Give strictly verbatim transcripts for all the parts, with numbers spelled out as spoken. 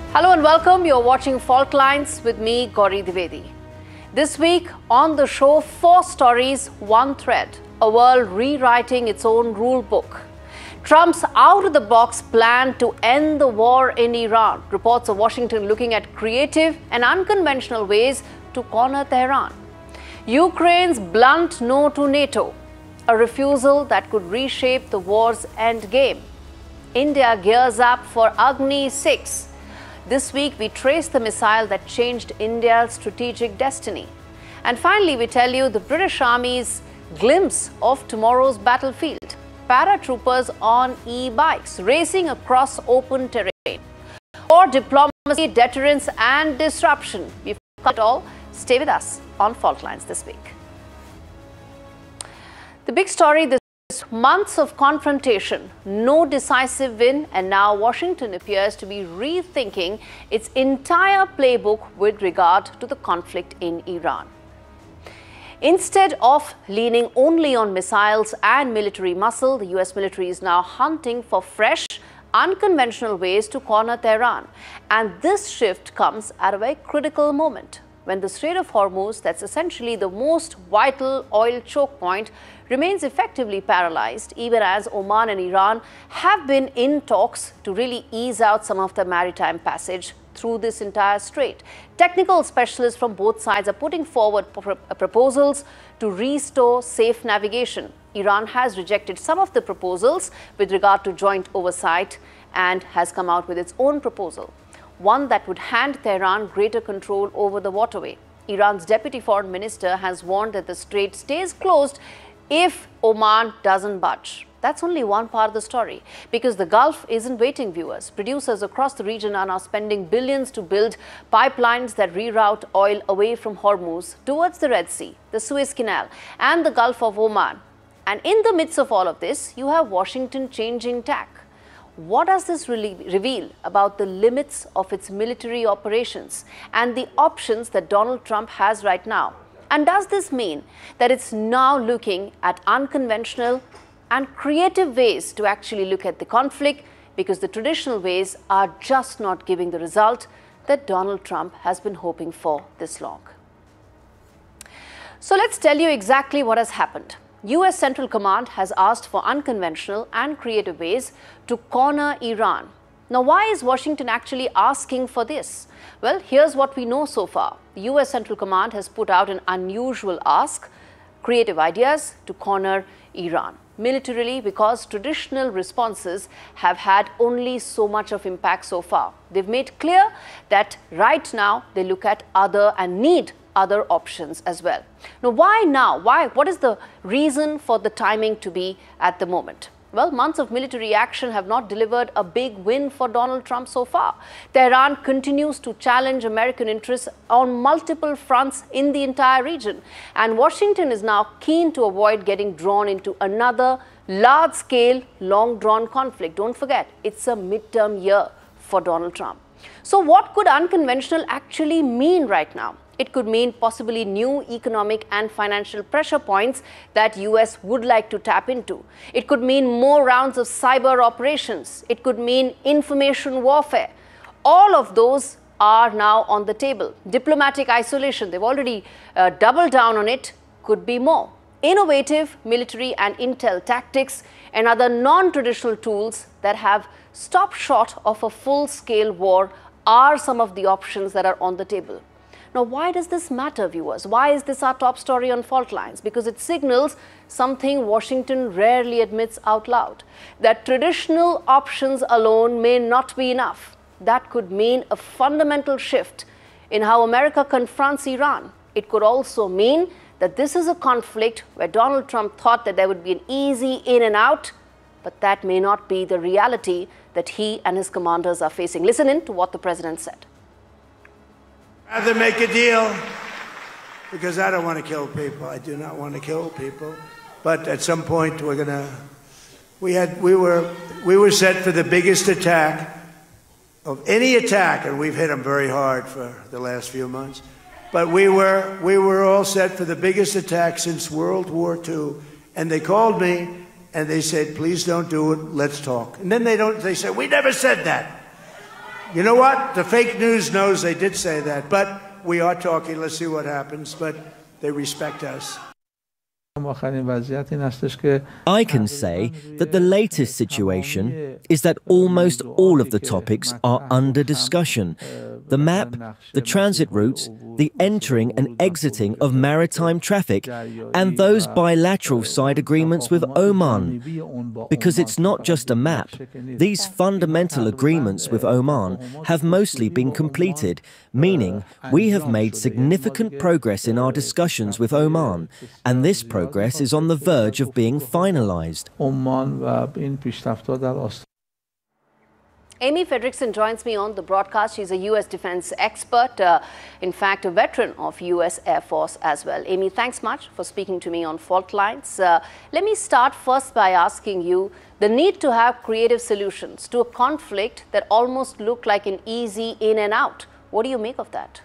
Hello and welcome. You're watching Fault Lines with me, Gauri Dwivedi. This week on the show, four stories, one thread. A world rewriting its own rule book. Trump's out-of-the-box plan to end the war in Iran. Reports of Washington looking at creative and unconventional ways to corner Tehran. Ukraine's blunt no to NATO. A refusal that could reshape the war's endgame. India gears up for Agni six. This week, we trace the missile that changed India's strategic destiny. And finally, we tell you the British Army's glimpse of tomorrow's battlefield. Paratroopers on e-bikes racing across open terrain. For diplomacy, deterrence and disruption. We've got it all. Stay with us on Fault Lines this week. The big story this months of confrontation, no decisive win, and now Washington appears to be rethinking its entire playbook with regard to the conflict in Iran. Instead of leaning only on missiles and military muscle, the U S military is now hunting for fresh, unconventional ways to corner Tehran. And this shift comes at a very critical moment, when the Strait of Hormuz, that's essentially the most vital oil choke point, remains effectively paralyzed, even as Oman and Iran have been in talks to really ease out some of the maritime passage through this entire strait. Technical specialists from both sides are putting forward pro proposals to restore safe navigation. Iran has rejected some of the proposals with regard to joint oversight and has come out with its own proposal, one that would hand Tehran greater control over the waterway. Iran's deputy foreign minister has warned that the strait stays closed if Oman doesn't budge. That's only one part of the story, because the Gulf isn't waiting, viewers. Producers across the region are now spending billions to build pipelines that reroute oil away from Hormuz towards the Red Sea, the Suez Canal, and the Gulf of Oman. And in the midst of all of this, you have Washington changing tack. What does this really reveal about the limits of its military operations and the options that Donald Trump has right now? And does this mean that it's now looking at unconventional and creative ways to actually look at the conflict, because the traditional ways are just not giving the result that Donald Trump has been hoping for this long? So let's tell you exactly what has happened. U S Central Command has asked for unconventional and creative ways to corner Iran. Now, why is Washington actually asking for this? Well, here's what we know so far. The U S Central Command has put out an unusual ask, creative ideas to corner Iran. Militarily, because traditional responses have had only so much of impact so far. They've made clear that right now they look at other and need other options as well. Now, why now? Why? What is the reason for the timing to be at the moment? Well, months of military action have not delivered a big win for Donald Trump so far. Tehran continues to challenge American interests on multiple fronts in the entire region. And Washington is now keen to avoid getting drawn into another large-scale, long-drawn conflict. Don't forget, it's a midterm year for Donald Trump. So what could unconventional actually mean right now? It could mean possibly new economic and financial pressure points that U S would like to tap into. It could mean more rounds of cyber operations. It could mean information warfare. All of those are now on the table. Diplomatic isolation, they've already uh, doubled down on it, could be more. Innovative military and intel tactics and other non-traditional tools that have stopped short of a full-scale war are some of the options that are on the table. Now, why does this matter, viewers? Why is this our top story on Fault Lines? Because it signals something Washington rarely admits out loud, that traditional options alone may not be enough. That could mean a fundamental shift in how America confronts Iran. It could also mean that this is a conflict where Donald Trump thought that there would be an easy in and out, but that may not be the reality that he and his commanders are facing. Listen in to what the president said. Rather make a deal, because I don't want to kill people. I do not want to kill people. But at some point, we're gonna. We had. We were. We were set for the biggest attack of any attack, and we've hit them very hard for the last few months. But we were. We were all set for the biggest attack since World War Two. And they called me, and they said, "Please don't do it. Let's talk." And then they don't. They said, "We never said that." You know what? The fake news knows they did say that, but we are talking. Let's see what happens, but they respect us. I can say that the latest situation is that almost all of the topics are under discussion. The map, the transit routes, the entering and exiting of maritime traffic, and those bilateral side agreements with Oman. Because it's not just a map. These fundamental agreements with Oman have mostly been completed, meaning we have made significant progress in our discussions with Oman, and this progress is on the verge of being finalized. Amy Frederickson joins me on the broadcast. She's a U S defense expert, uh, in fact, a veteran of U S Air Force as well. Amy, thanks much for speaking to me on Fault Lines. Uh, let me start first by asking you the need to have creative solutions to a conflict that almost looked like an easy in and out. What do you make of that?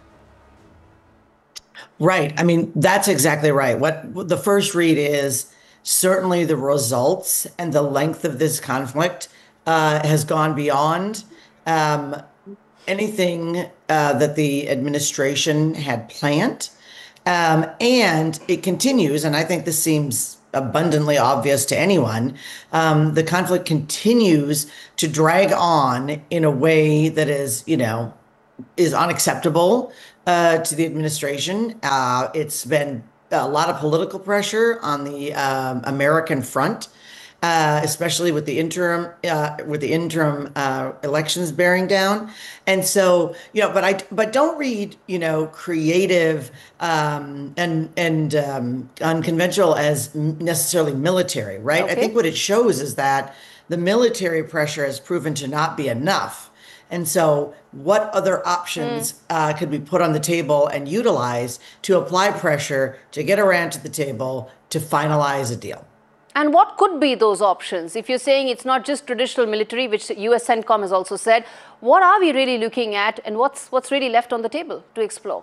Right. I mean, that's exactly right. What the first read is certainly the results and the length of this conflict uh, has gone beyond um, anything uh, that the administration had planned. Um, and it continues, and I think this seems abundantly obvious to anyone, um, the conflict continues to drag on in a way that is, you know, is unacceptable uh, to the administration. Uh, it's been a lot of political pressure on the um, American front, uh, especially with the interim uh, with the interim uh, elections bearing down. And so, you know, but I but don't read, you know, creative um, and and um, unconventional as necessarily military, right? Okay. I think what it shows is that the military pressure has proven to not be enough. And so what other options mm. uh, could we put on the table and utilize to apply pressure to get Iran to the table to finalize a deal? And what could be those options? If you're saying it's not just traditional military, which U S CENTCOM has also said, what are we really looking at and what's, what's really left on the table to explore?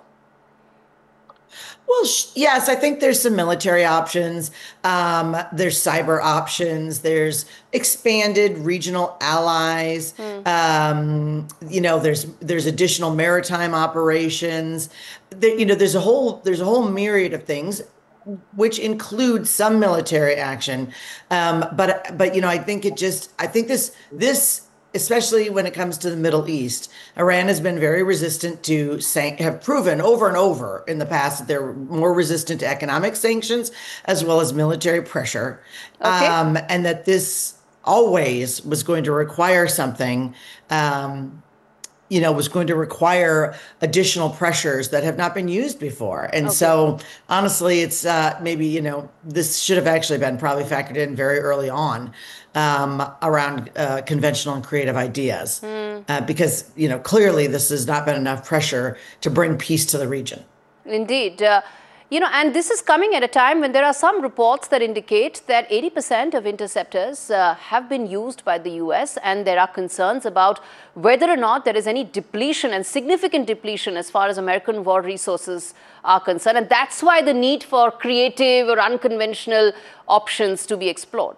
Well, yes, I think there's some military options. Um, there's cyber options. There's expanded regional allies. Mm. Um, you know, there's there's additional maritime operations. There, you know, there's a whole there's a whole myriad of things, which includes some military action. Um, but but you know, I think it just I think this this. especially when it comes to the Middle East, Iran has been very resistant to san- have proven over and over in the past that they're more resistant to economic sanctions as well as military pressure. Okay. Um, and that this always was going to require something, um, you know, was going to require additional pressures that have not been used before. And okay. so honestly, it's uh, maybe, you know, this should have actually been probably factored in very early on. Um, around uh, conventional and creative ideas, mm. uh, because, you know, clearly this has not been enough pressure to bring peace to the region. Indeed. Uh, you know, and this is coming at a time when there are some reports that indicate that eighty percent of interceptors uh, have been used by the U S, and there are concerns about whether or not there is any depletion and significant depletion as far as American war resources are concerned. And that's why the need for creative or unconventional options to be explored.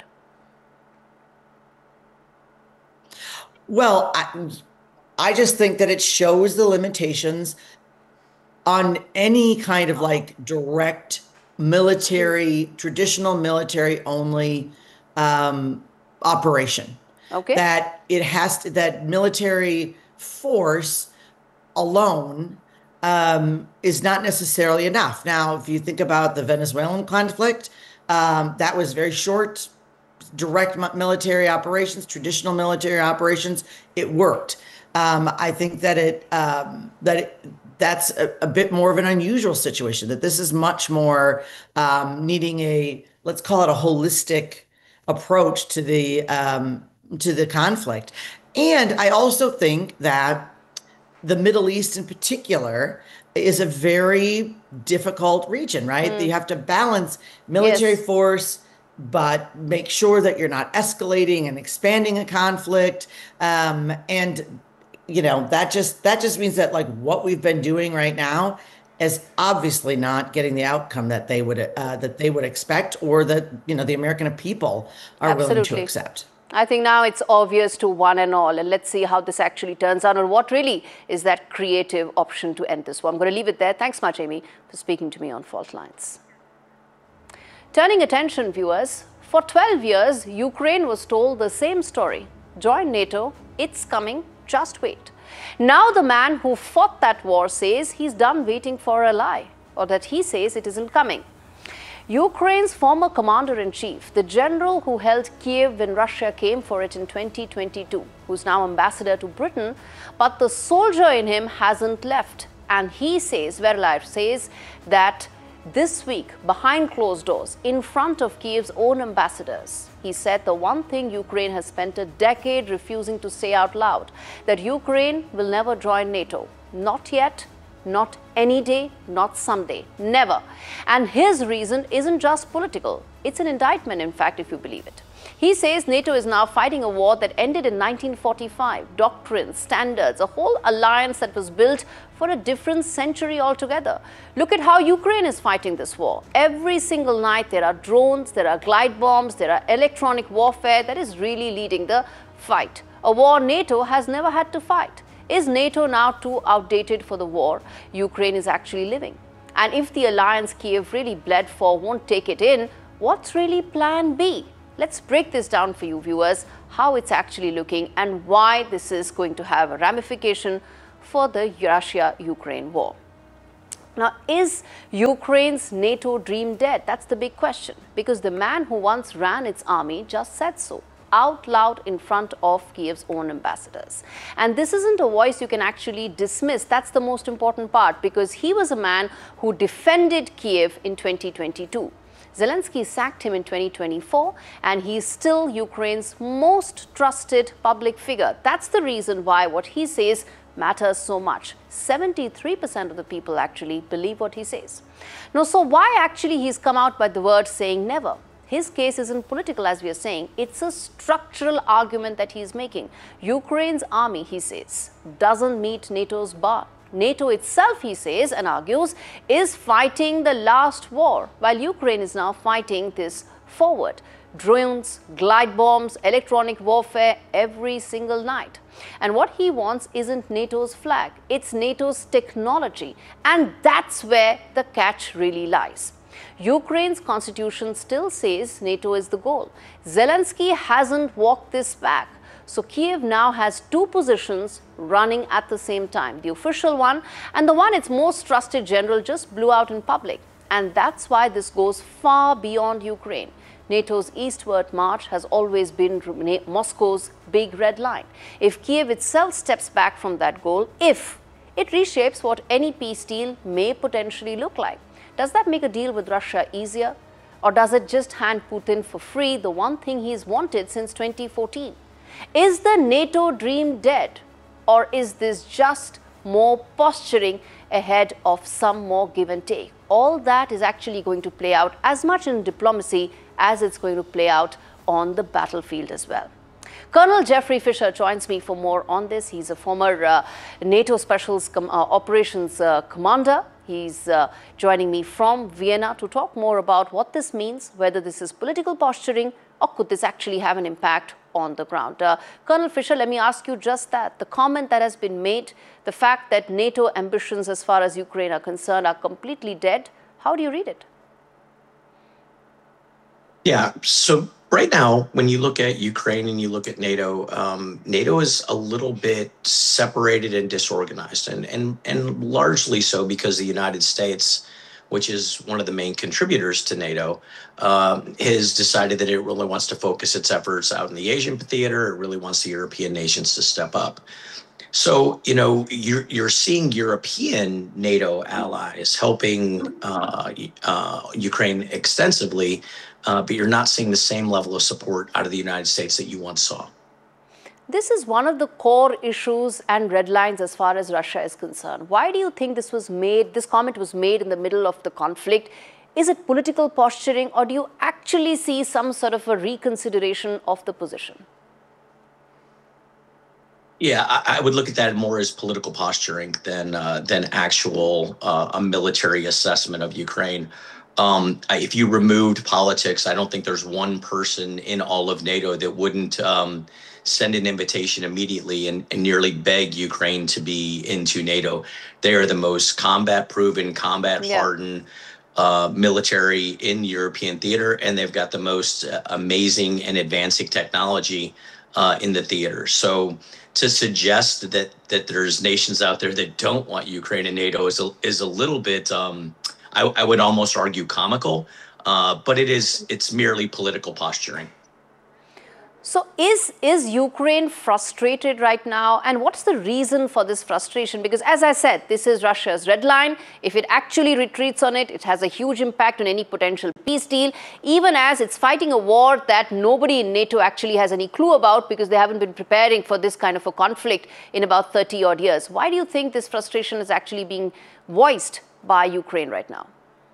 Well, I, I just think that it shows the limitations on any kind of like direct military, traditional military only um, operation. Okay. That it has to, that military force alone um, is not necessarily enough. Now, if you think about the Venezuelan conflict, um, that was very short. Direct military operations, traditional military operations, it worked. Um, I think that it um, that it, that's a, a bit more of an unusual situation. That this is much more um, needing a, let's call it a holistic approach to the um, to the conflict. And I also think that the Middle East in particular is a very difficult region, right? Mm. You have to balance military yes. force, but make sure that you're not escalating and expanding a conflict. Um, and, you know, that just that just means that like what we've been doing right now is obviously not getting the outcome that they would uh, that they would expect or that, you know, the American people are Absolutely. willing to accept. I think now it's obvious to one and all, and let's see how this actually turns out, or what really is that creative option to end this war. I'm going to leave it there. Thanks much, Amy, for speaking to me on Fault Lines. Turning attention, viewers, for twelve years, Ukraine was told the same story. Join NATO, it's coming, just wait. Now the man who fought that war says he's done waiting for a lie, or that he says it isn't coming. Ukraine's former commander-in-chief, the general who held Kiev when Russia came for it in twenty twenty-two, who's now ambassador to Britain, but the soldier in him hasn't left. And he says, Verlaev says, that this week, behind closed doors, in front of Kiev's own ambassadors, he said the one thing Ukraine has spent a decade refusing to say out loud, that Ukraine will never join NATO. Not yet, not any day, not someday, never. And his reason isn't just political. It's an indictment, in fact, if you believe it. He says NATO is now fighting a war that ended in nineteen forty-five. Doctrines, standards, a whole alliance that was built for a different century altogether. Look at how Ukraine is fighting this war. Every single night there are drones, there are glide bombs, there are electronic warfare that is really leading the fight. A war NATO has never had to fight. Is NATO now too outdated for the war Ukraine is actually living? And if the alliance Kiev really bled for won't take it in, what's really plan B? Let's break this down for you, viewers, how it's actually looking and why this is going to have a ramification for the Russia-Ukraine war. Now, is Ukraine's NATO dream dead? That's the big question, because the man who once ran its army just said so, out loud in front of Kiev's own ambassadors. And this isn't a voice you can actually dismiss. That's the most important part, because he was a man who defended Kiev in twenty twenty-two. Zelensky sacked him in twenty twenty-four, and he's still Ukraine's most trusted public figure. That's the reason why what he says matters so much. seventy-three percent of the people actually believe what he says. Now, so why actually he's come out by the word saying never? His case isn't political, as we are saying. It's a structural argument that he's making. Ukraine's army, he says, doesn't meet NATO's bar. NATO itself, he says and argues, is fighting the last war, while Ukraine is now fighting this forward. Drones, glide bombs, electronic warfare every single night. And what he wants isn't NATO's flag, it's NATO's technology. And that's where the catch really lies. Ukraine's constitution still says NATO is the goal. Zelensky hasn't walked this back. So Kiev now has two positions running at the same time. The official one and the one its most trusted general just blew out in public. And that's why this goes far beyond Ukraine. NATO's eastward march has always been Moscow's big red line. If Kiev itself steps back from that goal, if it reshapes what any peace deal may potentially look like, does that make a deal with Russia easier? Or does it just hand Putin for free the one thing he's wanted since twenty fourteen? Is the NATO dream dead, or is this just more posturing ahead of some more give and take? All that is actually going to play out as much in diplomacy as it's going to play out on the battlefield as well. Colonel Jeffrey Fisher joins me for more on this. He's a former uh, NATO Special Com uh, Operations uh, Commander. He's uh, joining me from Vienna to talk more about what this means, whether this is political posturing or could this actually have an impact on the ground. Uh, Colonel Fisher, let me ask you just that. The comment that has been made, the fact that NATO ambitions as far as Ukraine are concerned are completely dead, how do you read it? Yeah, so right now, when you look at Ukraine and you look at NATO, um, NATO is a little bit separated and disorganized, and, and, and largely so because the United States, which is one of the main contributors to NATO, um, has decided that it really wants to focus its efforts out in the Asian theater. It really wants the European nations to step up. So, you know, you're, you're seeing European NATO allies helping uh, uh, Ukraine extensively, uh, but you're not seeing the same level of support out of the United States that you once saw. This is one of the core issues and red lines as far as Russia is concerned. Why do you think this was made, this comment was made in the middle of the conflict? Is it political posturing, or do you actually see some sort of a reconsideration of the position? Yeah, I, I would look at that more as political posturing than uh, than actual uh, a military assessment of Ukraine. Um, I- if you removed politics, I don't think there's one person in all of NATO that wouldn't um, send an invitation immediately and, and nearly beg Ukraine to be into NATO. They are the most combat proven, combat Yeah. hardened uh, military in European theater, and they've got the most uh, amazing and advancing technology uh, in the theater. So to suggest that that there's nations out there that don't want Ukraine in NATO is a, is a little bit, um, I, I would almost argue, comical. Uh, but it is it's merely political posturing. So is, is Ukraine frustrated right now? And what's the reason for this frustration? Because as I said, this is Russia's red line. If it actually retreats on it, it has a huge impact on any potential peace deal, even as it's fighting a war that nobody in NATO actually has any clue about because they haven't been preparing for this kind of a conflict in about thirty odd years. Why do you think this frustration is actually being voiced by Ukraine right now?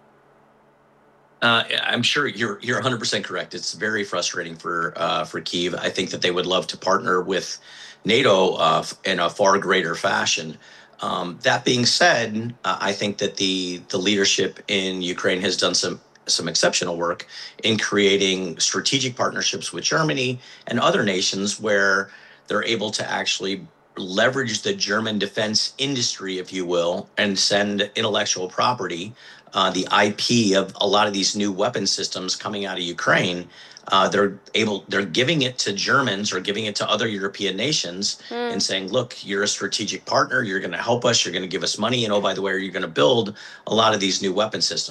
Uh, I'm sure you're you're one hundred percent correct. It's very frustrating for uh, for Kyiv. I think that they would love to partner with NATO uh, in a far greater fashion. Um, that being said, uh, I think that the the leadership in Ukraine has done some some exceptional work in creating strategic partnerships with Germany and other nations where they're able to actually leverage the German defense industry, if you will, and send intellectual property, uh, the I P of a lot of these new weapon systems coming out of Ukraine. Uh, they're able, they're giving it to Germans or giving it to other European nations mm. and saying, look, you're a strategic partner. You're going to help us. You're going to give us money. And oh, by the way, you're going to build a lot of these new weapon systems.